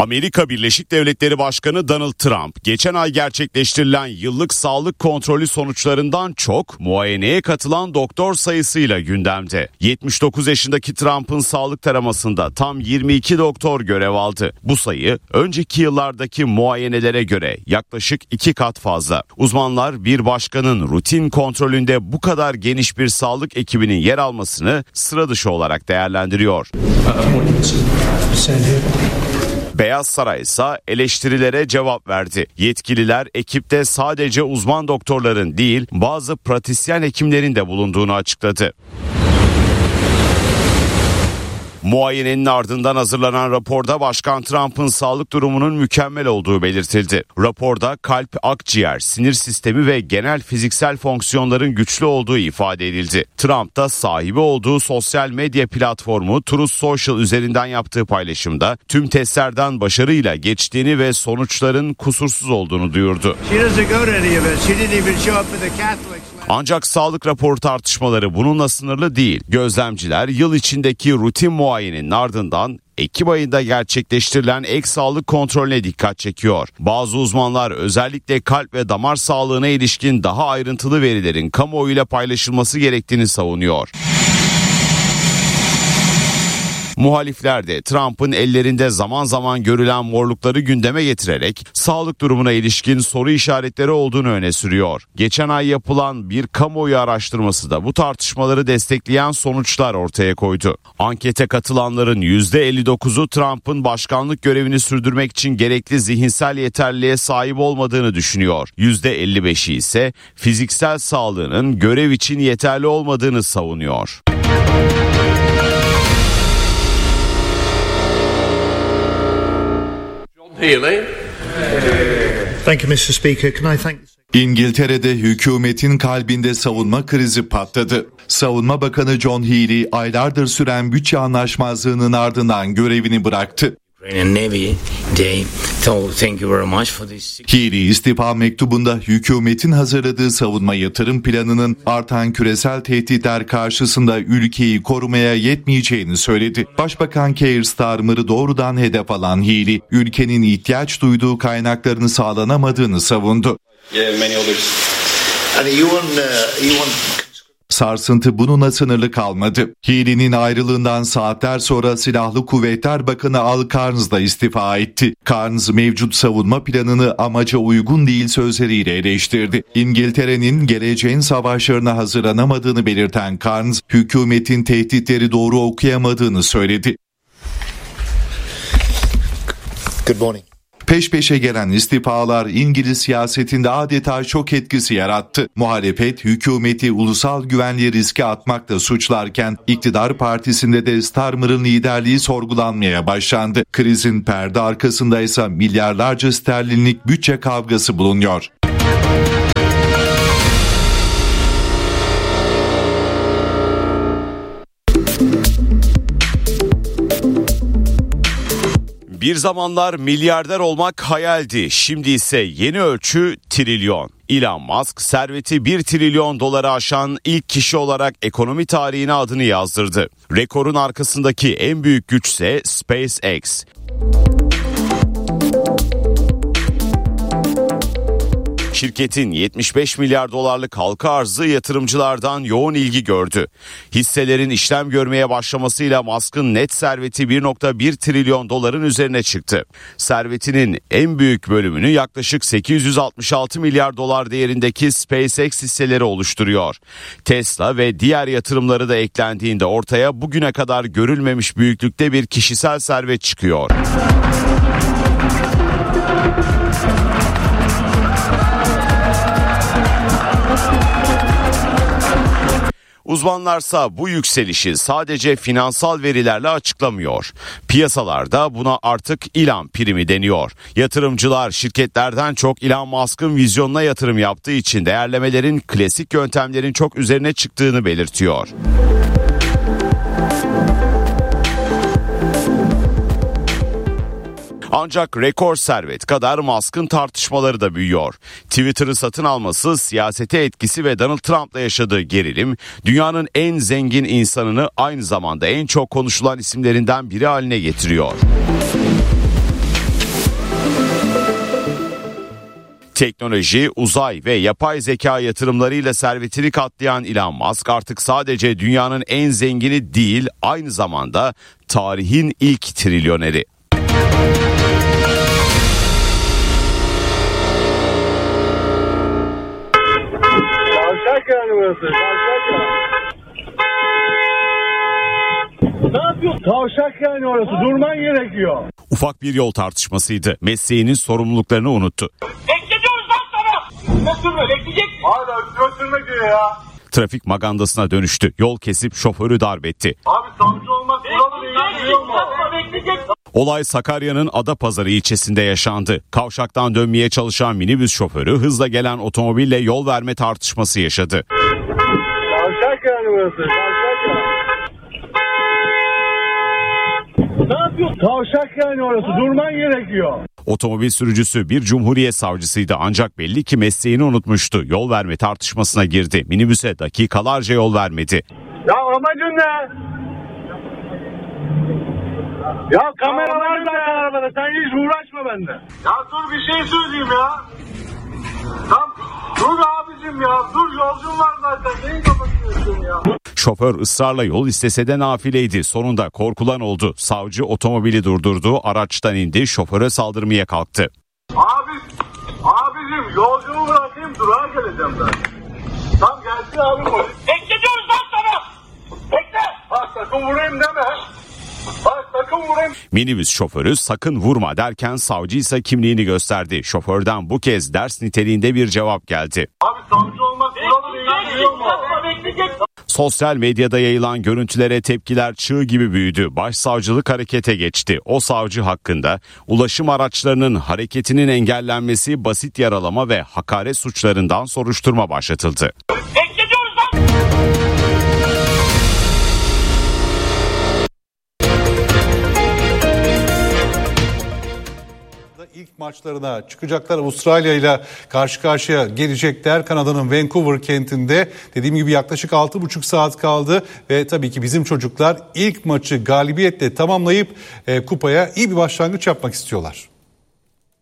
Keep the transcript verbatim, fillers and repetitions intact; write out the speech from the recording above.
Amerika Birleşik Devletleri Başkanı Donald Trump, geçen ay gerçekleştirilen yıllık sağlık kontrolü sonuçlarından çok muayeneye katılan doktor sayısıyla gündemde. yetmiş dokuz yaşındaki Trump'ın sağlık taramasında tam yirmi iki doktor görev aldı. Bu sayı önceki yıllardaki muayenelere göre yaklaşık iki kat fazla. Uzmanlar bir başkanın rutin kontrolünde bu kadar geniş bir sağlık ekibinin yer almasını sıra dışı olarak değerlendiriyor. Beyaz Saray ise eleştirilere cevap verdi. Yetkililer ekipte sadece uzman doktorların değil, bazı pratisyen hekimlerin de bulunduğunu açıkladı. Muayenenin ardından hazırlanan raporda Başkan Trump'ın sağlık durumunun mükemmel olduğu belirtildi. Raporda kalp, akciğer, sinir sistemi ve genel fiziksel fonksiyonların güçlü olduğu ifade edildi. Trump da sahibi olduğu sosyal medya platformu Truth Social üzerinden yaptığı paylaşımda tüm testlerden başarıyla geçtiğini ve sonuçların kusursuz olduğunu duyurdu. Ancak sağlık raporu tartışmaları bununla sınırlı değil. Gözlemciler yıl içindeki rutin muayenenin ardından Ekim ayında gerçekleştirilen ek sağlık kontrolüne dikkat çekiyor. Bazı uzmanlar özellikle kalp ve damar sağlığına ilişkin daha ayrıntılı verilerin kamuoyuyla paylaşılması gerektiğini savunuyor. Muhalifler de Trump'ın ellerinde zaman zaman görülen morlukları gündeme getirerek sağlık durumuna ilişkin soru işaretleri olduğunu öne sürüyor. Geçen ay yapılan bir kamuoyu araştırması da bu tartışmaları destekleyen sonuçlar ortaya koydu. Ankete katılanların yüzde elli dokuzu Trump'ın başkanlık görevini sürdürmek için gerekli zihinsel yeterliliğe sahip olmadığını düşünüyor. yüzde elli beşi ise fiziksel sağlığının görev için yeterli olmadığını savunuyor. Thank you, Mister Speaker. Can I thank... İngiltere'de hükümetin kalbinde savunma krizi patladı. Savunma Bakanı John Healey aylardır süren bütçe anlaşmazlığının ardından görevini bıraktı. Healey istifa mektubunda hükümetin hazırladığı savunma yatırım planının artan küresel tehditler karşısında ülkeyi korumaya yetmeyeceğini söyledi. Başbakan Keir Starmer'ı doğrudan hedef alan Healey, ülkenin ihtiyaç duyduğu kaynaklarını sağlanamadığını savundu. Sarsıntı bununla sınırlı kalmadı. Healey'nin ayrılığından saatler sonra Silahlı Kuvvetler Bakanı Al Carnes da istifa etti. Carnes mevcut savunma planını amaca uygun değil sözleriyle eleştirdi. İngiltere'nin geleceğin savaşlarına hazırlanamadığını belirten Carnes, hükümetin tehditleri doğru okuyamadığını söyledi. Good morning. Peş peşe gelen istifalar İngiliz siyasetinde adeta şok etkisi yarattı. Muhalefet hükümeti ulusal güvenliği riske atmakla suçlarken iktidar partisinde de Starmer'ın liderliği sorgulanmaya başlandı. Krizin perde arkasında ise milyarlarca sterlinlik bütçe kavgası bulunuyor. Bir zamanlar milyarder olmak hayaldi. Şimdi ise yeni ölçü trilyon. Elon Musk serveti bir trilyon doları aşan ilk kişi olarak ekonomi tarihine adını yazdırdı. Rekorun arkasındaki en büyük güçse SpaceX. Şirketin yetmiş beş milyar dolarlık halka arzı yatırımcılardan yoğun ilgi gördü. Hisselerin işlem görmeye başlamasıyla Musk'ın net serveti bir virgül bir trilyon doların üzerine çıktı. Servetinin en büyük bölümünü yaklaşık sekiz yüz altmış altı milyar dolar değerindeki SpaceX hisseleri oluşturuyor. Tesla ve diğer yatırımları da eklendiğinde ortaya bugüne kadar görülmemiş büyüklükte bir kişisel servet çıkıyor. Uzmanlarsa bu yükselişi sadece finansal verilerle açıklamıyor. Piyasalarda buna artık Elon primi deniyor. Yatırımcılar şirketlerden çok Elon Musk'ın vizyonuna yatırım yaptığı için değerlemelerin klasik yöntemlerin çok üzerine çıktığını belirtiyor. Ancak rekor servet kadar Musk'ın tartışmaları da büyüyor. Twitter'ı satın alması, siyasete etkisi ve Donald Trump'la yaşadığı gerilim, dünyanın en zengin insanını aynı zamanda en çok konuşulan isimlerinden biri haline getiriyor. Teknoloji, uzay ve yapay zeka yatırımlarıyla servetini katlayan Elon Musk artık sadece dünyanın en zengini değil, aynı zamanda tarihin ilk trilyoneri. Kavşak yani burası. Kavşak ya. Ne yapıyorsun? Kavşak yani orası. Durman gerekiyor. Ufak bir yol tartışmasıydı. Mesleğinin sorumluluklarını unuttu. Bekletiyoruz lan sana. Ne sürme? Bekleyecek. Hala götürme diyor ya. Trafik magandasına dönüştü. Yol kesip şoförü darp etti. Abi savcı olmak kuralı değil. Bekleyecek. Olay Sakarya'nın Adapazarı ilçesinde yaşandı. Kavşaktan dönmeye çalışan minibüs şoförü hızla gelen otomobille yol verme tartışması yaşadı. Kavşak yani burası. Kavşak ya. Ne yapıyorsun? Kavşak yani orası. Durman gerekiyor. Otomobil sürücüsü bir cumhuriyet savcısıydı ancak belli ki mesleğini unutmuştu. Yol verme tartışmasına girdi. Minibüse dakikalarca yol vermedi. Ya amacın ne? Ya kameralar zaten arabada. Sen hiç uğraşma bende. Ya dur bir şey söyleyeyim ya. Tam dur abicim ya. Dur yolcum var zaten. Neyin kapatıyorsun ya? Şoför ısrarla yol istese de nafileydi. Sonunda korkulan oldu. Savcı otomobili durdurdu. Araçtan indi. Şoföre saldırmaya kalktı. Abi, abicim yolcumu bırakayım. Durağa geleceğim ben. Tam gelsin abi polis. Bekletiyoruz lan sana. Bekle. Bak sakın vurayım deme. Bak sakın vurayım. Minibüs şoförü sakın vurma derken savcı ise kimliğini gösterdi. Şoförden bu kez ders niteliğinde bir cevap geldi. Abi savcı olmak kuralı değil. Sosyal medyada yayılan görüntülere tepkiler çığ gibi büyüdü. Başsavcılık harekete geçti. O savcı hakkında ulaşım araçlarının hareketinin engellenmesi, basit yaralama ve hakaret suçlarından soruşturma başlatıldı. Bekletiyoruz lan. İlk maçlarına çıkacaklar, Avustralya ile karşı karşıya gelecekler. Kanada'nın Vancouver kentinde. Dediğim gibi yaklaşık altı buçuk saat kaldı ve tabii ki bizim çocuklar ilk maçı galibiyetle tamamlayıp e, kupaya iyi bir başlangıç yapmak istiyorlar.